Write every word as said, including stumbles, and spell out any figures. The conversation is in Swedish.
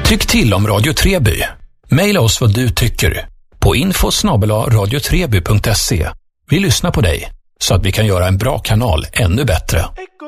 Tyck till om Radio Treby. Maila oss vad du tycker på info snabel-a radiotreby punkt se. Vi lyssnar på dig så att vi kan göra en bra kanal ännu bättre.